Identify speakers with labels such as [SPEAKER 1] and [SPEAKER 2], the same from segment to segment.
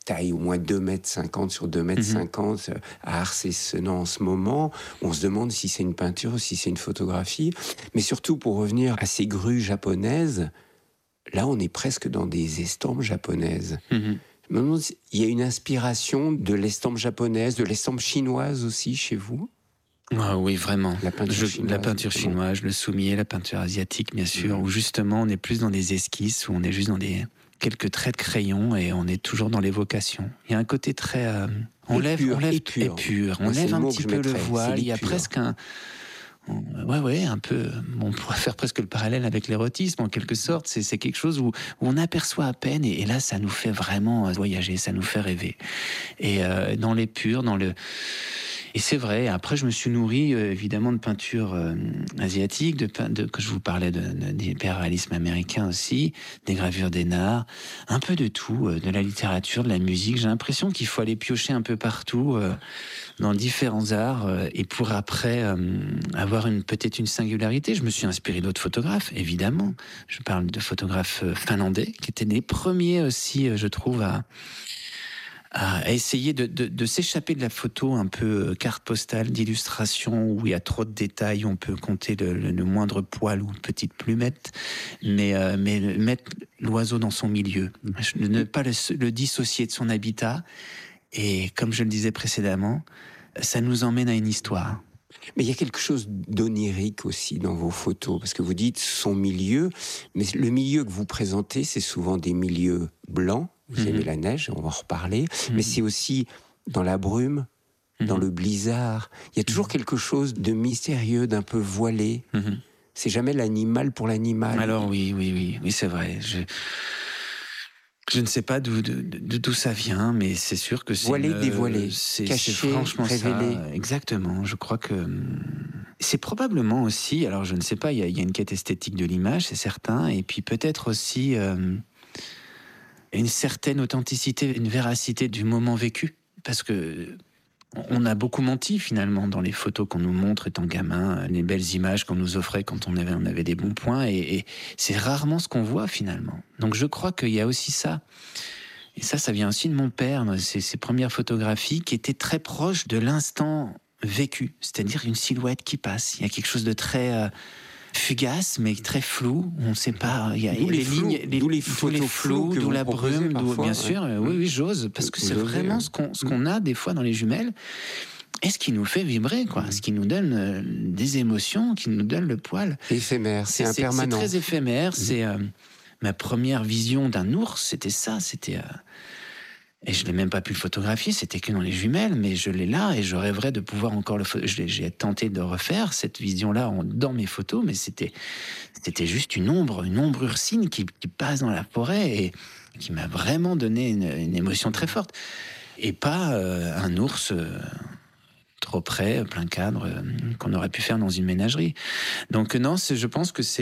[SPEAKER 1] taille au moins 2,50 m sur 2,50 m à Arcessenan en ce moment. On se demande si c'est une peinture ou si c'est une photographie. Mais surtout, pour revenir à ces grues japonaises, là, on est presque dans des estampes japonaises. Il y a une inspiration de l'estampe japonaise, de l'estampe chinoise aussi chez vous?
[SPEAKER 2] Ah oui, vraiment.
[SPEAKER 1] La peinture
[SPEAKER 2] chinoise, le soumier, la peinture asiatique, bien sûr, où justement on est plus dans des esquisses, où on est juste dans quelques traits de crayon et on est toujours dans l'évocation. Il y a un côté très... on lève un petit peu le voile, il y a presque un... Ouais, un peu. On pourrait faire presque le parallèle avec l'érotisme, en quelque sorte. C'est quelque chose où on aperçoit à peine, et là, ça nous fait vraiment voyager, ça nous fait rêver. Et dans l'épure, Et c'est vrai. Après, je me suis nourri évidemment de peintures asiatiques, que je vous parlais d'hyperréalisme américain aussi, des gravures d'Hénard, un peu de tout, de la littérature, de la musique. J'ai l'impression qu'il faut aller piocher un peu partout dans différents arts et pour après avoir peut-être une singularité. Je me suis inspiré d'autres photographes, évidemment. Je parle de photographes finlandais qui étaient les premiers aussi, je trouve, à essayer de s'échapper de la photo un peu carte postale d'illustration où il y a trop de détails, on peut compter le moindre poil ou petite plumette, mais mettre l'oiseau dans son milieu, ne pas le dissocier de son habitat. Et comme je le disais précédemment, ça nous emmène à une histoire.
[SPEAKER 1] Mais il y a quelque chose d'onirique aussi dans vos photos, parce que vous dites son milieu, mais le milieu que vous présentez, c'est souvent des milieux blancs. Vous aimez la neige, on va en reparler, mais c'est aussi dans la brume, dans le blizzard. Il y a toujours quelque chose de mystérieux, d'un peu voilé. C'est jamais l'animal pour l'animal.
[SPEAKER 2] Alors oui, c'est vrai. Je ne sais pas d'où ça vient, mais c'est sûr que c'est...
[SPEAKER 1] Voilé, dévoilé, caché,
[SPEAKER 2] c'est franchement
[SPEAKER 1] révélé.
[SPEAKER 2] Ça. Exactement, je crois que... C'est probablement aussi, alors je ne sais pas, il y a une quête esthétique de l'image, c'est certain, et puis peut-être aussi une certaine authenticité, une véracité du moment vécu, parce que on a beaucoup menti finalement dans les photos qu'on nous montre étant gamin, les belles images qu'on nous offrait quand on avait des bons points, et c'est rarement ce qu'on voit finalement. Donc je crois qu'il y a aussi ça. Et ça vient aussi de mon père, ces premières photographies qui étaient très proches de l'instant vécu, c'est-à-dire une silhouette qui passe. Il y a quelque chose de très fugace, mais très flou. On ne sait pas. Il y a
[SPEAKER 1] d'où
[SPEAKER 2] les lignes,
[SPEAKER 1] d'où les flous,
[SPEAKER 2] d'où la brume,
[SPEAKER 1] parfois,
[SPEAKER 2] bien sûr. Oui, j'ose, parce que c'est vraiment ce qu'on a des fois dans les jumelles. Et ce qui nous fait vibrer, quoi. Ce qui nous donne des émotions, qui nous donne le poil.
[SPEAKER 1] Éphémère, c'est impermanent.
[SPEAKER 2] C'est très éphémère. C'est ma première vision d'un ours, c'était ça. Et je n'ai même pas pu le photographier, c'était que dans les jumelles, mais je l'ai là et je rêverais de pouvoir encore j'ai tenté de refaire cette vision-là dans mes photos, mais c'était juste une ombre ursine qui passe dans la forêt et qui m'a vraiment donné une émotion très forte. Et pas un ours trop près, plein cadre, qu'on aurait pu faire dans une ménagerie. Donc non, je pense que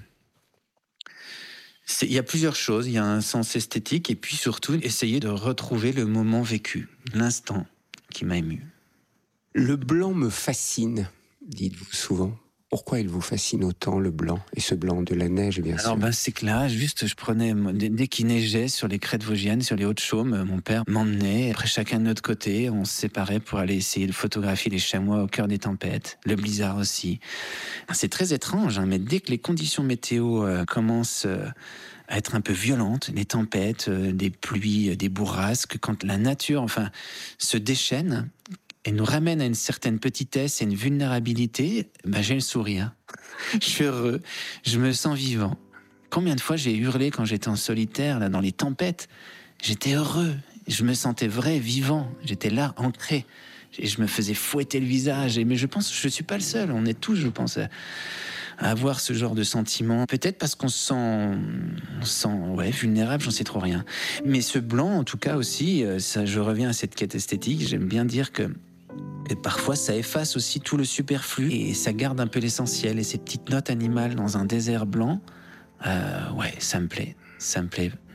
[SPEAKER 2] il y a plusieurs choses, il y a un sens esthétique et puis surtout essayer de retrouver le moment vécu, l'instant qui m'a ému.
[SPEAKER 1] Le blanc me fascine, dites-vous souvent. Pourquoi il vous fascine autant, le blanc? Et ce blanc de la neige, bien sûr.
[SPEAKER 2] Alors c'est que là, juste, je prenais, dès qu'il neigeait sur les crêtes vosgiennes, sur les Hauts-de-Chaume, mon père m'emmenait, après chacun de notre côté, on se séparait pour aller essayer de photographier les chamois au cœur des tempêtes, le blizzard aussi. C'est très étrange, mais dès que les conditions météo commencent à être un peu violentes, les tempêtes, des pluies, des bourrasques, quand la nature, se déchaîne et nous ramène à une certaine petitesse et une vulnérabilité, j'ai le sourire. Je suis heureux, je me sens vivant. Combien de fois j'ai hurlé quand j'étais en solitaire, là, dans les tempêtes? J'étais heureux, je me sentais vrai, vivant, j'étais là, ancré. Et je me faisais fouetter le visage. Mais je pense que je ne suis pas le seul, on est tous, je pense, à avoir ce genre de sentiment. Peut-être parce qu'on se sent vulnérable, j'en sais trop rien. Mais ce blanc, en tout cas aussi, ça, je reviens à cette quête esthétique, j'aime bien dire que parfois ça efface aussi tout le superflu et ça garde un peu l'essentiel. Et ces petites notes animales dans un désert blanc, ça me plaît